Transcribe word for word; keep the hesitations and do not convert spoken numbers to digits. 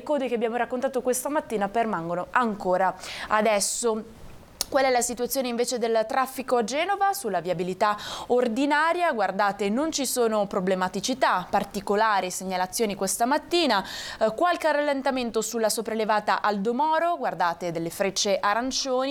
code che abbiamo raccontato questa mattina permangono ancora adesso. Qual è la situazione invece del traffico a Genova? Sulla viabilità ordinaria, guardate, non ci sono problematicità particolari, segnalazioni questa mattina, eh, qualche rallentamento sulla sopraelevata Aldo Moro, guardate delle frecce arancioni.